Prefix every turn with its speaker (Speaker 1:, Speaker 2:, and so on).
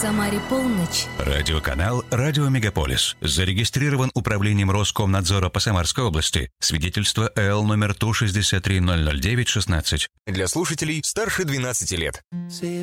Speaker 1: Самаре полночь.
Speaker 2: Радиоканал «Радио Мегаполис». Зарегистрирован Управлением Роскомнадзора по Самарской области. Свидетельство ЭЛ номер 163 009 16.
Speaker 3: Для слушателей старше 12 лет.